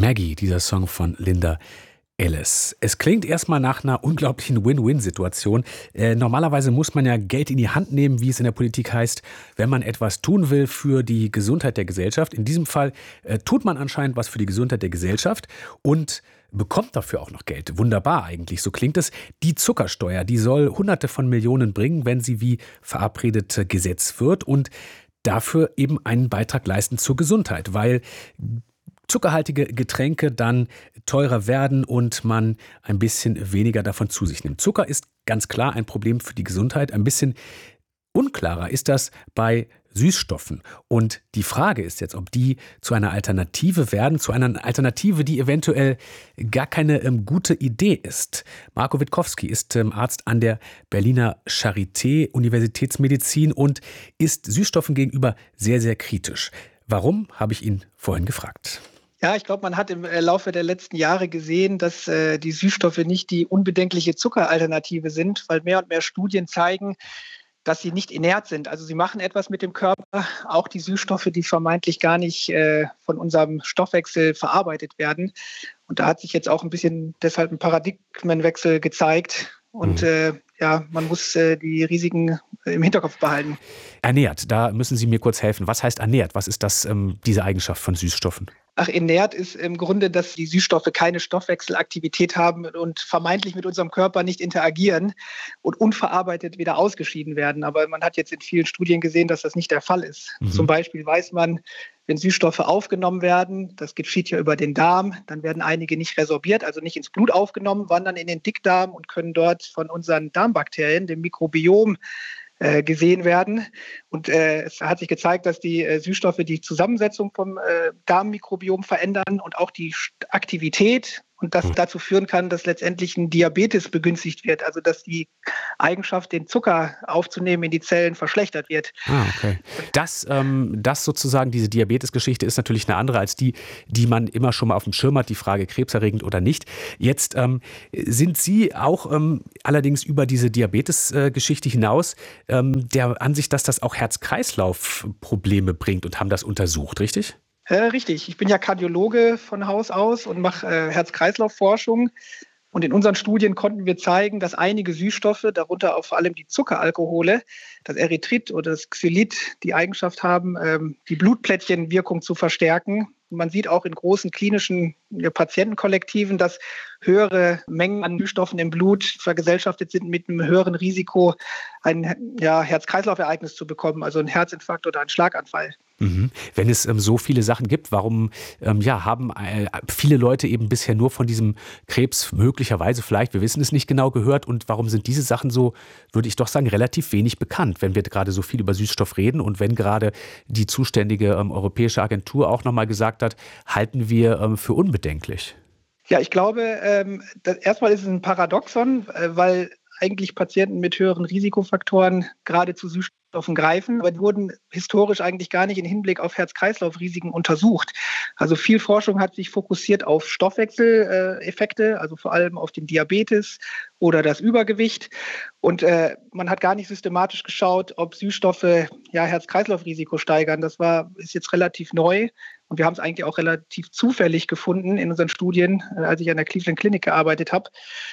Maggie, dieser Song von Linda Ellis. Es klingt erstmal nach einer unglaublichen Win-Win-Situation. Normalerweise muss man ja Geld in die Hand nehmen, wie es in der Politik heißt, wenn man etwas tun will für die Gesundheit der Gesellschaft. In diesem Fall tut man anscheinend was für die Gesundheit der Gesellschaft und bekommt dafür auch noch Geld. Wunderbar eigentlich, so klingt es. Die Zuckersteuer, die soll Hunderte von Millionen bringen, wenn sie wie verabredet gesetzt wird und dafür eben einen Beitrag leisten zur Gesundheit, weil zuckerhaltige Getränke dann teurer werden und man ein bisschen weniger davon zu sich nimmt. Zucker ist ganz klar ein Problem für die Gesundheit. Ein bisschen unklarer ist das bei Süßstoffen. Und die Frage ist jetzt, ob die zu einer Alternative werden, zu einer Alternative, die eventuell gar keine gute Idee ist. Marco Witkowski ist Arzt an der Berliner Charité Universitätsmedizin und ist Süßstoffen gegenüber sehr, sehr kritisch. Warum, habe ich ihn vorhin gefragt. Ja, ich glaube, man hat im Laufe der letzten Jahre gesehen, dass die Süßstoffe nicht die unbedenkliche Zuckeralternative sind, weil mehr und mehr Studien zeigen, dass sie nicht inert sind. Also sie machen etwas mit dem Körper, auch die Süßstoffe, die vermeintlich gar nicht von unserem Stoffwechsel verarbeitet werden. Und da hat sich jetzt auch ein bisschen deshalb ein Paradigmenwechsel gezeigt. Und man muss die Risiken im Hinterkopf behalten. Ernährt, da müssen Sie mir kurz helfen. Was heißt ernährt? Was ist das, diese Eigenschaft von Süßstoffen? Inert ist im Grunde, dass die Süßstoffe keine Stoffwechselaktivität haben und vermeintlich mit unserem Körper nicht interagieren und unverarbeitet wieder ausgeschieden werden. Aber man hat jetzt in vielen Studien gesehen, dass das nicht der Fall ist. Zum Beispiel weiß man, wenn Süßstoffe aufgenommen werden, das geschieht ja über den Darm, dann werden einige nicht resorbiert, also nicht ins Blut aufgenommen, wandern in den Dickdarm und können dort von unseren Darmbakterien, dem Mikrobiom, gesehen werden. Und es hat sich gezeigt, dass die Süßstoffe die Zusammensetzung vom Darmmikrobiom verändern und auch die Aktivität und das dazu führen kann, dass letztendlich ein Diabetes begünstigt wird, also dass die Eigenschaft, den Zucker aufzunehmen in die Zellen, verschlechtert wird. Okay. Das sozusagen, diese Diabetes-Geschichte ist natürlich eine andere als die man immer schon mal auf dem Schirm hat, die Frage krebserregend oder nicht. Jetzt sind Sie auch allerdings über diese Diabetes-Geschichte hinaus der Ansicht, dass das auch Herz-Kreislauf-Probleme bringt und haben das untersucht, richtig? Richtig. Ich bin ja Kardiologe von Haus aus und mache Herz-Kreislauf-Forschung. Und in unseren Studien konnten wir zeigen, dass einige Süßstoffe, darunter auch vor allem die Zuckeralkohole, das Erythrit oder das Xylit, die Eigenschaft haben, die Blutplättchenwirkung zu verstärken. Man sieht auch in großen klinischen Patientenkollektiven, dass höhere Mengen an Süßstoffen im Blut vergesellschaftet sind mit einem höheren Risiko, ein Herz-Kreislauf-Ereignis zu bekommen, also einen Herzinfarkt oder einen Schlaganfall. Wenn es so viele Sachen gibt, warum haben viele Leute eben bisher nur von diesem Krebs möglicherweise vielleicht, wir wissen es nicht genau, gehört und warum sind diese Sachen so, würde ich doch sagen, relativ wenig bekannt, wenn wir gerade so viel über Süßstoff reden und wenn gerade die zuständige europäische Agentur auch nochmal gesagt hat, halten wir für unbedenklich? Ja, ich glaube, erstmal ist es ein Paradoxon, weil eigentlich Patienten mit höheren Risikofaktoren gerade zu Süßstoffen greifen, aber die wurden historisch eigentlich gar nicht im Hinblick auf Herz-Kreislauf-Risiken untersucht. Also viel Forschung hat sich fokussiert auf Stoffwechseleffekte, also vor allem auf den Diabetes oder das Übergewicht. Und man hat gar nicht systematisch geschaut, ob Süßstoffe Herz-Kreislauf-Risiko steigern. Ist jetzt relativ neu. Und wir haben es eigentlich auch relativ zufällig gefunden in unseren Studien, als ich an der Cleveland Clinic gearbeitet habe.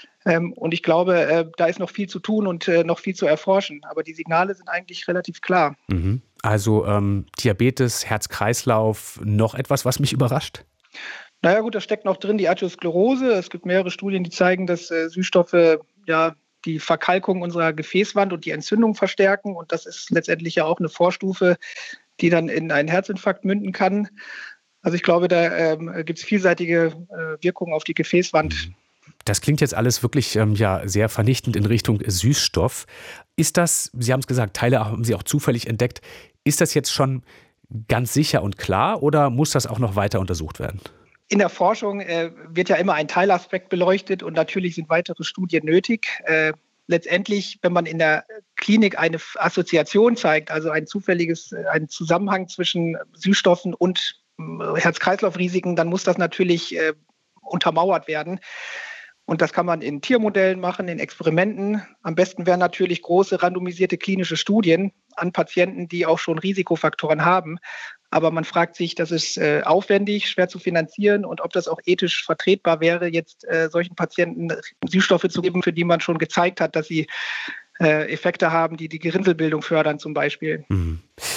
Und ich glaube, da ist noch viel zu tun und noch viel zu erforschen. Aber die Signale sind eigentlich relativ klar. Also Diabetes, Herz-Kreislauf, noch etwas, was mich überrascht? Naja gut, da steckt noch drin die Arteriosklerose. Es gibt mehrere Studien, die zeigen, dass Süßstoffe die Verkalkung unserer Gefäßwand und die Entzündung verstärken. Und das ist letztendlich ja auch eine Vorstufe, die dann in einen Herzinfarkt münden kann. Also ich glaube, da gibt es vielseitige Wirkungen auf die Gefäßwand. Das klingt jetzt alles wirklich sehr vernichtend in Richtung Süßstoff. Ist das, Sie haben es gesagt, Teile haben Sie auch zufällig entdeckt, ist das jetzt schon ganz sicher und klar oder muss das auch noch weiter untersucht werden? In der Forschung wird ja immer ein Teilaspekt beleuchtet und natürlich sind weitere Studien nötig. Letztendlich, wenn man in der Klinik eine Assoziation zeigt, also einen Zusammenhang zwischen Süßstoffen und Herz-Kreislauf-Risiken, dann muss das natürlich untermauert werden. Und das kann man in Tiermodellen machen, in Experimenten. Am besten wären natürlich große randomisierte klinische Studien an Patienten, die auch schon Risikofaktoren haben. Aber man fragt sich, das ist aufwendig, schwer zu finanzieren und ob das auch ethisch vertretbar wäre, jetzt solchen Patienten Süßstoffe zu geben, für die man schon gezeigt hat, dass sie Effekte haben, die die Gerinnselbildung fördern zum Beispiel. Mhm.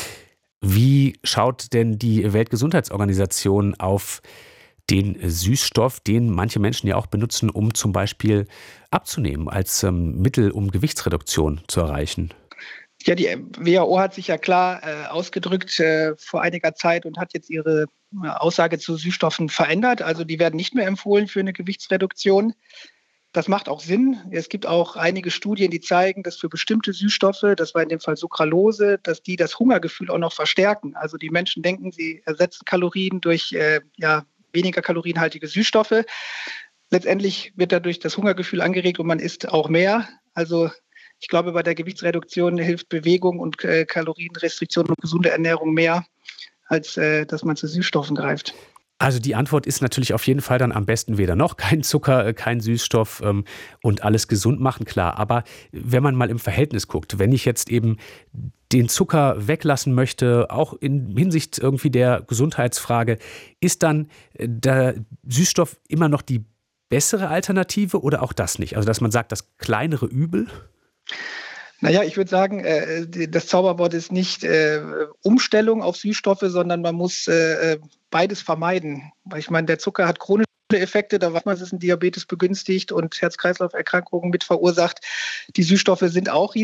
Wie schaut denn die Weltgesundheitsorganisation auf den Süßstoff, den manche Menschen ja auch benutzen, um zum Beispiel abzunehmen, als Mittel, um Gewichtsreduktion zu erreichen? Ja, die WHO hat sich ja klar ausgedrückt vor einiger Zeit und hat jetzt ihre Aussage zu Süßstoffen verändert. Also die werden nicht mehr empfohlen für eine Gewichtsreduktion. Das macht auch Sinn. Es gibt auch einige Studien, die zeigen, dass für bestimmte Süßstoffe, das war in dem Fall Sucralose, dass die das Hungergefühl auch noch verstärken. Also die Menschen denken, sie ersetzen Kalorien durch weniger kalorienhaltige Süßstoffe. Letztendlich wird dadurch das Hungergefühl angeregt und man isst auch mehr. Also ich glaube, bei der Gewichtsreduktion hilft Bewegung und Kalorienrestriktion und gesunde Ernährung mehr, als dass man zu Süßstoffen greift. Also die Antwort ist natürlich auf jeden Fall dann am besten weder noch, kein Zucker, kein Süßstoff und alles gesund machen, klar. Aber wenn man mal im Verhältnis guckt, wenn ich jetzt eben den Zucker weglassen möchte, auch in Hinsicht irgendwie der Gesundheitsfrage, ist dann der Süßstoff immer noch die bessere Alternative oder auch das nicht? Also dass man sagt, das kleinere Übel? Naja, ich würde sagen, das Zauberwort ist nicht Umstellung auf Süßstoffe, sondern man muss beides vermeiden. Weil ich meine, der Zucker hat chronische Effekte, da weiß man, es ist ein Diabetes begünstigt und Herz-Kreislauf-Erkrankungen mit verursacht. Die Süßstoffe sind auch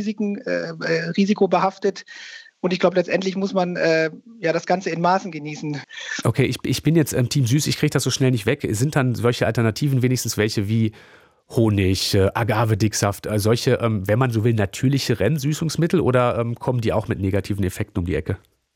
risikobehaftet. Und ich glaube, letztendlich muss man das Ganze in Maßen genießen. Okay, ich bin jetzt Team Süß, ich kriege das so schnell nicht weg. Sind dann solche Alternativen wenigstens welche wie Honig, Agave-Dicksaft, solche, wenn man so will, natürliche Rennsüßungsmittel oder kommen die auch mit negativen Effekten um die Ecke?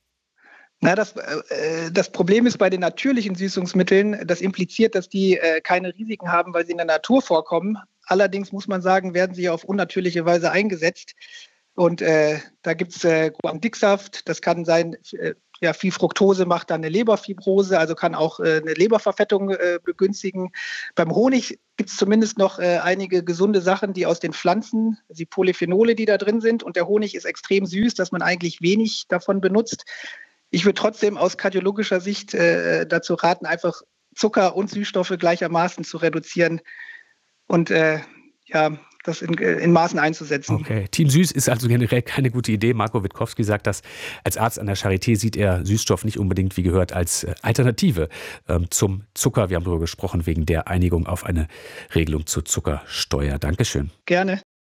Na, das Problem ist bei den natürlichen Süßungsmitteln, das impliziert, dass die keine Risiken haben, weil sie in der Natur vorkommen. Allerdings muss man sagen, werden sie auf unnatürliche Weise eingesetzt. Und da gibt es Dicksaft, das kann sein, viel Fructose macht dann eine Leberfibrose, also kann auch eine Leberverfettung begünstigen. Beim Honig gibt es zumindest noch einige gesunde Sachen, die aus den Pflanzen, die Polyphenole, die da drin sind. Und der Honig ist extrem süß, dass man eigentlich wenig davon benutzt. Ich würde trotzdem aus kardiologischer Sicht dazu raten, einfach Zucker und Süßstoffe gleichermaßen zu reduzieren und das in Maßen einzusetzen. Okay, Team Süß ist also generell keine gute Idee. Marco Witkowski sagt das. Als Arzt an der Charité sieht er Süßstoff nicht unbedingt, wie gehört, als Alternative zum Zucker. Wir haben darüber gesprochen, wegen der Einigung auf eine Regelung zur Zuckersteuer. Dankeschön. Gerne.